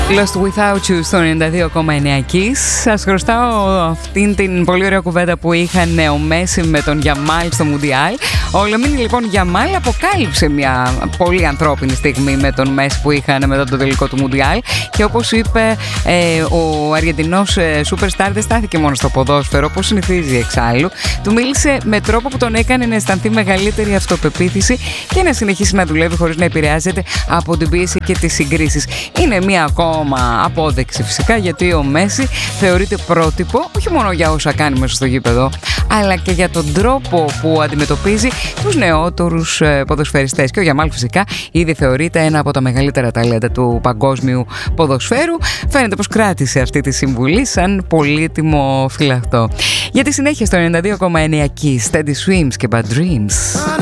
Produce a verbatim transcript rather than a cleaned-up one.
Lost Without You στο ενενήντα δύο κόμμα εννέα Kiss. Σας χρωστάω αυτήν την πολύ ωραία κουβέντα που είχαν ο Μέση με τον Γιαμάλ στο Μουντιάλ. Ο Λαμίν λοιπόν Γιαμάλ αποκάλυψε μια πολύ ανθρώπινη στιγμή με τον Μέση που είχαν μετά το τελικό του Μουντιάλ. Και όπως είπε, ε, ο Αργεντινός ε, Superstar δεν στάθηκε μόνο στο ποδόσφαιρο, όπως συνηθίζει εξάλλου. Του μίλησε με τρόπο που τον έκανε να αισθανθεί μεγαλύτερη αυτοπεποίθηση και να συνεχίσει να δουλεύει χωρίς να επηρεάζεται από την πίεση και τις συγκρίσεις. Είναι μια ακόμα απόδειξη φυσικά, γιατί ο Μέση θεωρείται πρότυπο όχι μόνο για όσα κάνει μέσα στο γήπεδο, αλλά και για τον τρόπο που αντιμετωπίζει τους νεότερους ποδοσφαιριστές. Και ο Γιαμάλ φυσικά ήδη θεωρείται ένα από τα μεγαλύτερα ταλέντα του παγκόσμιου ποδοσφαίρου. Φαίνεται πως κράτησε αυτή τη συμβουλή σαν πολύτιμο φυλαχτό. Για τη συνέχεια στο ενενήντα δύο κόμμα εννέα Kiss, Steady Swims και Bad Dreams.